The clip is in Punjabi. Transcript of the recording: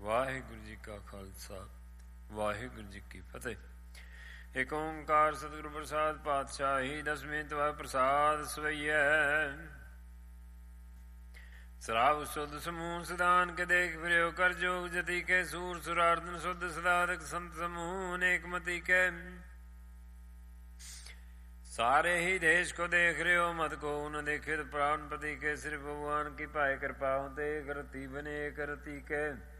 ਵਾਹਿਗੁਰੂ ਜੀ ਕਾ ਖਾਲਸਾ ਵਾਹਿਗੁਰੂ ਜੀ ਕੀ ਫਤਿਹ। ਏਕ ਓਂਕਾਰ ਸਤਿਗੁਰੂ ਪ੍ਰਸਾਦ ਪਾਤਸ਼ਾਹੀ ਦਸਵੇਂ ਤਵਾ ਪ੍ਰਸਾਦ ਸਵਈਐ। ਸਰਾਵ ਸੁਧ ਸਮੂਹ ਸਦਾਨ ਕੇ ਦੇਖ ਫਿਰਿਓ ਕਰ ਜੋਗ ਜਤੀ ਕੇ ਸੂਰ ਸੁਰਾਰਦਨ ਸੁਧ ਸਦਾਦਕ ਸੰਤ ਸਮੂਹ ਅਨੇਕ ਮਤੀ ਕੇ। सारे ही देश को देख रहे हो मत को न देखे तो प्राणपति के सिर्फ भगवान की पाए कृपा होते करती बने करती के।